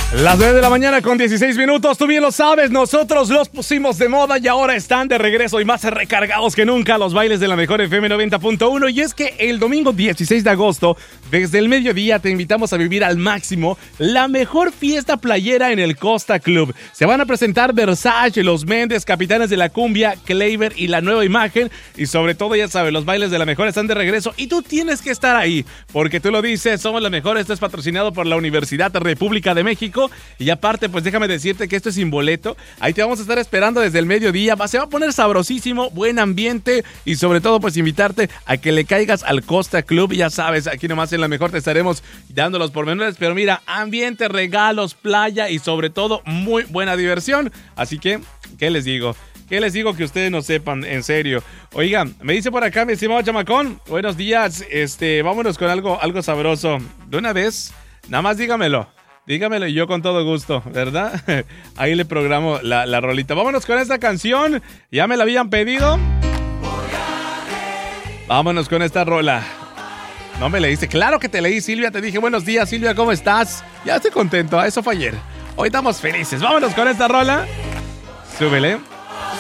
Las 9 de la mañana con 16 minutos, tú bien lo sabes, nosotros los pusimos de moda y ahora están de regreso y más recargados que nunca los bailes de la mejor FM 90.1. Y es que el domingo 16 de agosto, desde el mediodía, te invitamos a vivir al máximo la mejor fiesta playera en el Costa Club. Se van a presentar Versace, Los Méndez, Capitanes de la Cumbia, Kleiber y La Nueva Imagen. Y sobre todo, ya sabes, los bailes de la mejor están de regreso y tú tienes que estar ahí, porque tú lo dices, somos la mejor. Esto es patrocinado por la Universidad República de México. Y aparte, pues déjame decirte que esto es sin boleto. Ahí te vamos a estar esperando desde el mediodía. Se va a poner sabrosísimo, buen ambiente y sobre todo pues invitarte a que le caigas al Costa Club. Ya sabes, aquí nomás en La Mejor te estaremos dando los pormenores. Pero mira, ambiente, regalos, playa y sobre todo muy buena diversión. Así que, ¿qué les digo? ¿Qué les digo que ustedes no sepan? En serio. Oigan, me dice por acá mi estimado chamacón. Buenos días, vámonos con algo sabroso. De una vez, nada más dígamelo. Dígamelo y yo con todo gusto, ¿verdad? Ahí le programo la rolita. Vámonos con esta canción. ¿Ya me la habían pedido? Vámonos con esta rola. No me leíste. Claro que te leí, Silvia. Te dije, buenos días, Silvia, ¿cómo estás? Ya estoy contento. Eso fue ayer. Hoy estamos felices. Vámonos con esta rola. Súbele.